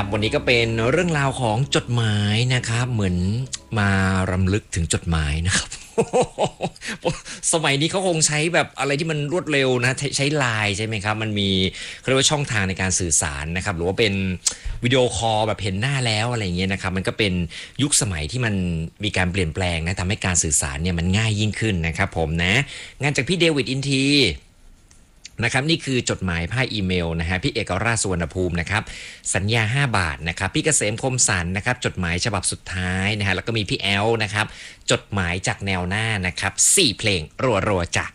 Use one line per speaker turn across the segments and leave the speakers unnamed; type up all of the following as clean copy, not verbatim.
วันนี้ก็เป็นเรื่องราวของจดหมายนะครับเหมือนมารำลึกถึงจดหมายนะครับ สมัยนี้เขาคงใช้แบบอะไรที่มันรวดเร็วนะใช้ไลน์ใช่ไหมครับมันมีเขาเรียกว่าช่องทางในการสื่อสารนะครับหรือว่าเป็นวิดีโอคอลแบบเห็นหน้าแล้วอะไรอย่างเงี้ยนะครับมันก็เป็นยุคสมัยที่มันมีการเปลี่ยนแปลงนะทำให้การสื่อสารเนี่ยมันง่ายยิ่งขึ้นนะครับผมนะงานจากพี่เดวิดอินทีนะครับนี่คือจดหมายผ้าอีเมลนะฮะพี่เอกราชสุวรรณภูมินะครับสัญญา5 บาทนะครับพี่เกษมคมสันนะครับจดหมายฉบับสุดท้ายนะฮะแล้วก็มีพี่แอลนะครับจดหมายจากแนวหน้านะครับ4เพลงรัวๆจ้ะ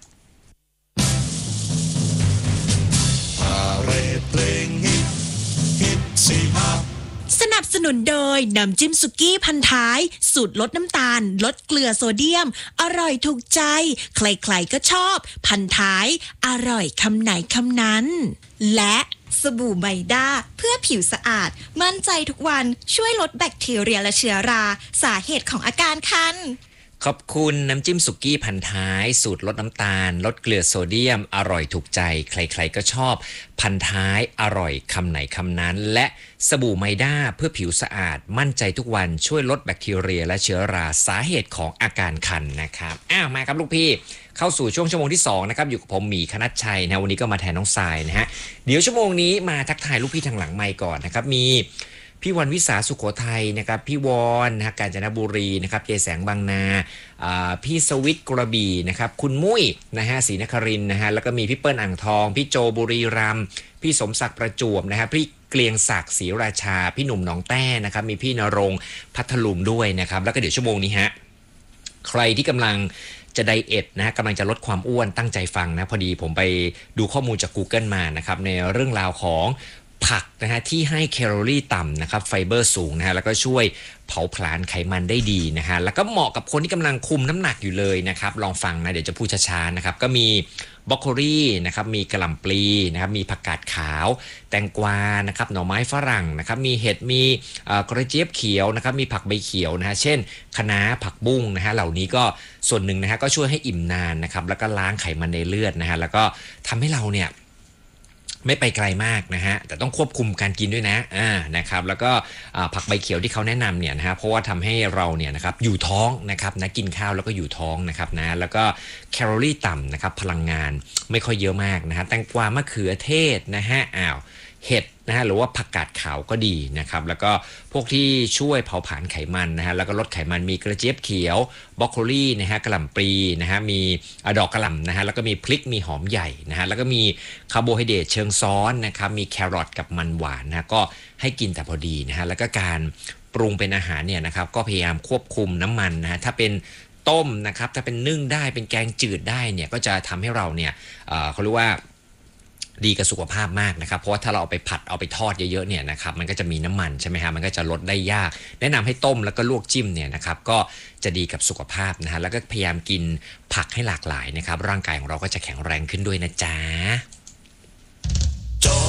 สนับสนุนโดยน้ำจิ้มสุกี้พันท้ายสูตรลดน้ำตาลลดเกลือโซเดียมอร่อยถูกใจใครๆก็ชอบพันท้ายอร่อยคำไหนคำนั้นและสบู่ไมด้าเพื่อผิวสะอาดมั่นใจทุกวันช่วยลดแบคทีเรียและเชื้อราสาเหตุของอาการคัน
ขอบคุณน้ำจิ้มสุกี้พันท้ายสูตรลดน้ำตาลลดเกลือโซเดียมอร่อยถูกใจใครๆก็ชอบพันท้ายอร่อยคำไหนคำนั้นและสบู่ไมด้าเพื่อผิวสะอาดมั่นใจทุกวันช่วยลดแบคทีเรียและเชื้อราสาเหตุของอาการคันนะครับมาครับลูกพี่เข้าสู่ช่วงชั่วโมงที่2นะครับอยู่กับผมหมีคณัชชัยนะวันนี้ก็มาแทนน้องทรายนะฮะเดี๋ยวชั่วโมงนี้มาทักทายลูกพี่ทางหลังไมค์ก่อนนะครับมีพี่วันวิสาสุโขทัยนะครับพี่วอนนะกาญจนบุรีนะครับเจแสงบางนาพี่สวิทกระบี่นะครับคุณมุ้ยนะฮะศรีนครินทร์นะฮะแล้วก็มีพี่เปิ้ลอ่างทองพี่โจบุรีรัมย์พี่สมศักดิ์ประจวบนะฮะพี่เกลียงศักดิ์ศรีราชาพี่หนุ่มหนองแต้นะครับมีพี่นรงค์พัทลุงด้วยนะครับแล้วก็เดี๋ยวชั่วโมงนี้ฮะใครที่กำลังจะไดเอทนะกำลังจะลดความอ้วนตั้งใจฟังนะพอดีผมไปดูข้อมูลจาก Google มานะครับในเรื่องราวของผักนะฮะที่ให้แคลอรี่ต่ำนะครับไฟเบอร์สูงนะฮะแล้วก็ช่วยเผาผลาญไขมันได้ดีนะฮะแล้วก็เหมาะกับคนที่กำลังคุมน้ำหนักอยู่เลยนะครับลองฟังนะเดี๋ยวจะพูดช้าๆนะครับก็มีบรอกโคลีนะครับมีกะหล่ำปลีนะครับมีผักกาดขาวแตงกวานะครับหน่อไม้ฝรั่งนะครับมีเห็ดมีกระเจี๊ยบเขียวนะครับมีผักใบเขียวนะฮะเช่นคะน้าผักบุ้งนะฮะเหล่านี้ก็ส่วนหนึ่งนะฮะก็ช่วยให้อิ่มนานนะครับแล้วก็ล้างไขมันในเลือดนะฮะแล้วก็ทำให้เราเนี่ยไม่ไปไกลมากนะฮะแต่ต้องควบคุมการกินด้วยนะนะครับแล้วก็ผักใบเขียวที่เขาแนะนำเนี่ยนะฮะเพราะว่าทำให้เราเนี่ยนะครับอยู่ท้องนะครับนะกินข้าวแล้วก็อยู่ท้องนะครับนะแล้วก็แคลอรี่ต่ำนะครับพลังงานไม่ค่อยเยอะมากนะฮะแตงกวามะเขือเทศนะฮะเห็ดนะฮะหรือว่าผักกาดขาวก็ดีนะครับแล้วก็พวกที่ช่วยเผาผลาญไขมันนะฮะแล้วก็ลดไขมันมีกระเจี๊ยบเขียวบรอกโคลีนะฮะกะหล่ำปลีนะฮะมีดอกกะหล่ำนะฮะแล้วก็มีพริกมีหอมใหญ่นะฮะแล้วก็มีคาร์โบไฮเดรตเชิงซ้อนนะครับมีแครอทกับมันหวานนะก็ให้กินแต่พอดีนะฮะแล้วก็การปรุงเป็นอาหารเนี่ยนะครับก็พยายามควบคุมน้ำมันนะฮะถ้าเป็นต้มนะครับถ้าเป็นนึ่งได้เป็นแกงจืดได้เนี่ยก็จะทำให้เราเนี่ยเขาเรียกว่าดีกับสุขภาพมากนะครับเพราะว่าถ้าเราเอาไปผัดเอาไปทอดเยอะๆเนี่ยนะครับมันก็จะมีน้ำมันใช่ไหมฮะมันก็จะลดได้ยากแนะนำให้ต้มแล้วก็ลวกจิ้มเนี่ยนะครับก็จะดีกับสุขภาพนะฮะแล้วก็พยายามกินผักให้หลากหลายนะครับร่างกายของเราก็จะแข็งแรงขึ้นด้วยนะจ๊ะ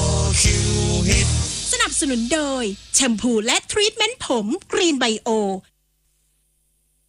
สนับสนุนโดยแชมพูและทรีทเมนต์ผมกรีนไบโอ